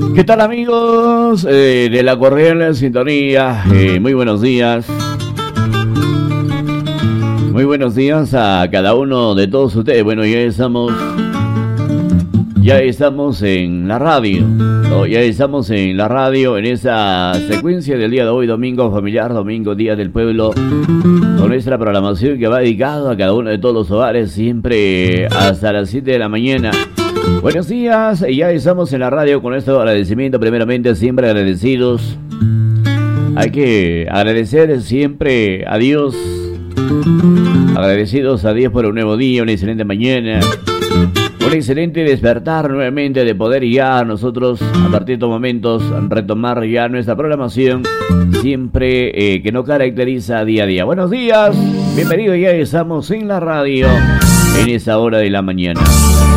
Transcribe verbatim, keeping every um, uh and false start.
¿Qué tal, amigos eh, de la cordial sintonía? Eh, muy buenos días. Muy buenos días a cada uno de todos ustedes. Bueno, ya estamos Ya estamos en la radio, ¿no? Ya estamos en la radio en esa secuencia del día de hoy, domingo familiar, domingo día del pueblo, con nuestra programación que va dedicado a cada uno de todos los hogares, siempre hasta las siete de la mañana. Buenos días, ya estamos en la radio con nuestro agradecimiento, primeramente siempre agradecidos. Hay que agradecer siempre a Dios, agradecidos a Dios por un nuevo día, una excelente mañana, un excelente despertar nuevamente de poder ya nosotros a partir de estos momentos retomar ya nuestra programación siempre eh, que nos caracteriza día a día. Buenos días, bienvenidos, ya estamos en la radio en esa hora de la mañana.